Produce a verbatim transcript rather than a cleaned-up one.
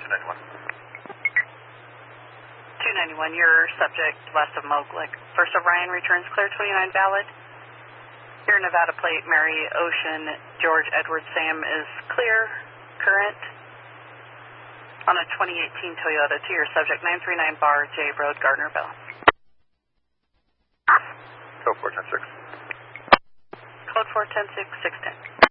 two ninety-one. two ninety-one, your subject west of Moglick. First Orion returns clear twenty-nine valid. Your Nevada plate, Mary Ocean, George Edward Sam is clear, current. On a twenty eighteen Toyota to your subject nine three nine Bar J Road, Gardnerville. Code four ten six. Code four ten six, six ten.